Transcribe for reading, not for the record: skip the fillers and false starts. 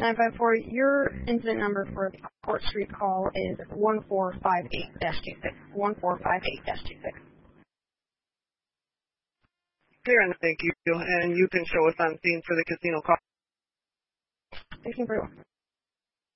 954, your incident number for the Court Street call is 1458-26. 1458-26. Clear, and thank you. And you can show us on scene for the casino call. Thank you very much.